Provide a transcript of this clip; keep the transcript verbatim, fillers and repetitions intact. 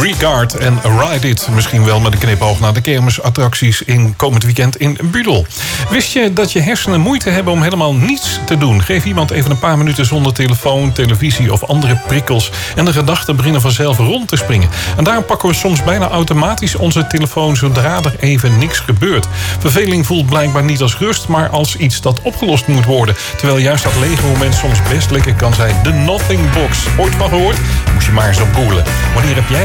Regard en Ride It. Misschien wel met een knipoog naar de kermisattracties in komend weekend in Budel. Wist je dat je hersenen moeite hebben om helemaal niets te doen? Geef iemand even een paar minuten zonder telefoon, televisie of andere prikkels en de gedachten beginnen vanzelf rond te springen. En daarom pakken we soms bijna automatisch onze telefoon zodra er even niks gebeurt. Verveling voelt blijkbaar niet als rust, maar als iets dat opgelost moet worden. Terwijl juist dat lege moment soms best lekker kan zijn. De Nothing Box. Ooit van gehoord? Moest je maar eens op googlen. Wanneer heb jij